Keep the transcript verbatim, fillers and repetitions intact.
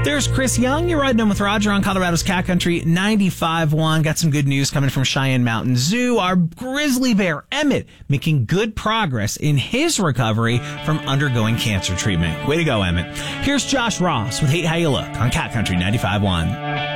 There's Chris Young. You're riding in with Roger on Colorado's Cat Country ninety-five point one. Got some good news coming from Cheyenne Mountain Zoo. Our grizzly bear, Emmett, making good progress in his recovery from undergoing cancer treatment. Way to go, Emmett. Here's Josh Ross with Hate How You Look on Cat Country ninety-five point one.